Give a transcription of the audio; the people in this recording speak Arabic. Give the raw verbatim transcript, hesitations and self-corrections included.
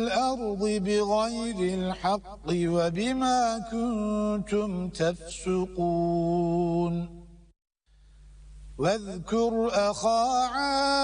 الأرض بغير الحق وبما كنتم تفسقون واذكر أخا عاد